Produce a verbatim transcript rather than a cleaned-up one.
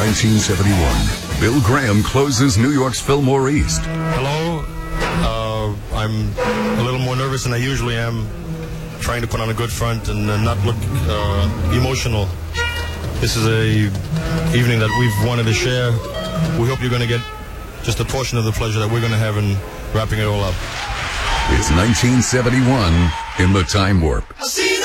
nineteen seventy-one, Bill Graham closes New York's Fillmore East. Hello. Uh, I'm a little more nervous than I usually am, trying to put on a good front and uh, not look uh, emotional. This is a evening that we've wanted to share. We hope you're going to get just a portion of the pleasure that we're going to have in wrapping it all up. It's nineteen seventy-one in the Time Warp. I'll see